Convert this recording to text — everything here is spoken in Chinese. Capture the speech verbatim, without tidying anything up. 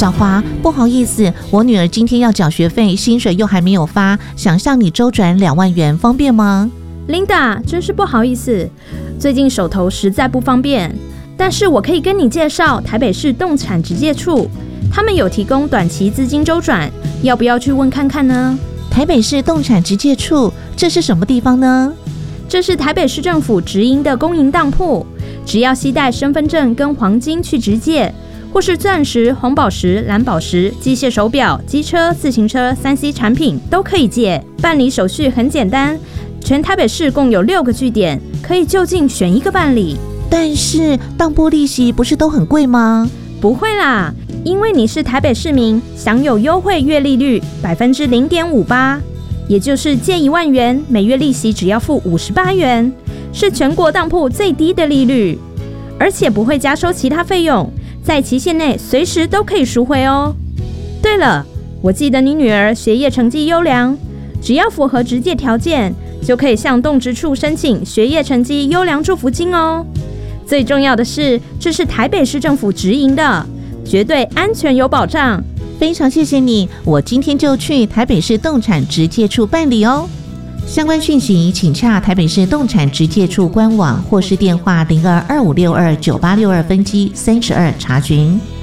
小华，不好意思，我女儿今天要缴学费，薪水又还没有发，想向你周转两万元，方便吗？ Linda， 真是不好意思，最近手头实在不方便，但是我可以跟你介绍台北市动产直介处，他们有提供短期资金周转，要不要去问看看呢？ 台北市动产直介处，这是什么地方呢？ 这是台北市政府直营的公营当铺，只要携带身份证跟黄金去直借，或是钻石、红宝石、蓝宝石、机械手表、机车、自行车、三 C 产品都可以借，办理手续很简单。全台北市共有六个据点，可以就近选一个办理。 但是当铺利息不是都很贵吗？ 不会啦，因为你是台北市民，享有优惠月利率百分之零点五八，也就是借一万元，每月利息只要付五十八元，是全国当铺最低的利率，而且不会加收其他费用，在期限内随时都可以赎回哦。对了，我记得你女儿学业成绩优良，只要符合直借条件，就可以向动植处申请学业成绩优良祝福金哦。最重要的是，这是台北市政府直营的，绝对安全有保障。 非常谢谢你，我今天就去台北市动产直介处办理哦。相关讯息请洽台北市动产直介处官网或是电话零二二五六二九八六二分机三十二查询。